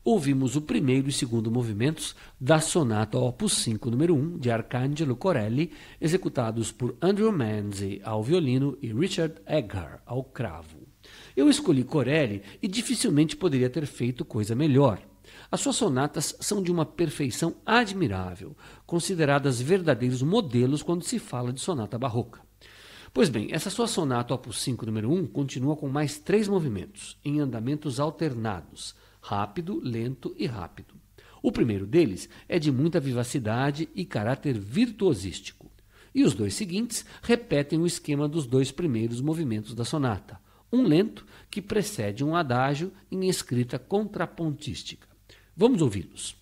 ouvimos o primeiro e segundo movimentos da sonata Opus 5, número 1, de Arcangelo Corelli, executados por Andrew Manze ao violino e Richard Egar ao cravo. Eu escolhi Corelli e dificilmente poderia ter feito coisa melhor. As suas sonatas são de uma perfeição admirável, consideradas verdadeiros modelos quando se fala de sonata barroca. Pois bem, essa sua sonata Opus 5, número 1, continua com mais 3 movimentos, em andamentos alternados, rápido, lento e rápido. O primeiro deles é de muita vivacidade e caráter virtuosístico. E os 2 seguintes repetem o esquema dos 2 primeiros movimentos da sonata, um lento que precede um adágio em escrita contrapontística. Vamos ouvi-los.